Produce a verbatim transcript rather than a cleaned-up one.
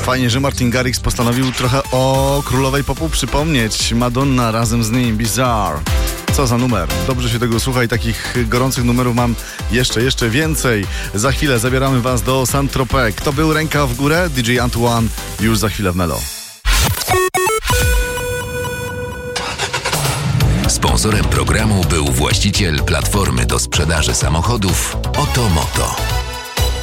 Fajnie, że Martin Garrix postanowił trochę o królowej popu przypomnieć. Madonna razem z nim, Bizarre. Co za numer. Dobrze się tego słucha i takich gorących numerów mam jeszcze, jeszcze więcej. Za chwilę zabieramy was do Saint-Tropez. Kto był ręka w górę? D J Antoine już za chwilę w Melo. Sponsorem programu był właściciel platformy do sprzedaży samochodów Otomoto.